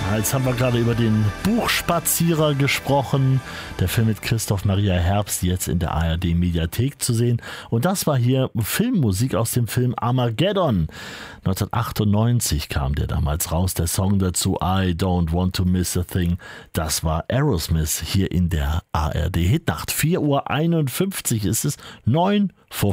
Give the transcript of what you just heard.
Jetzt haben wir gerade über den Buchspazierer gesprochen. Der Film mit Christoph Maria Herbst, jetzt in der ARD-Mediathek zu sehen. Und das war hier Filmmusik aus dem Film Armageddon. 1998 kam der damals raus, der Song dazu I Don't Want to Miss a Thing. Das war Aerosmith hier in der ARD-Hitnacht. 4:51 Uhr ist es, 9 vor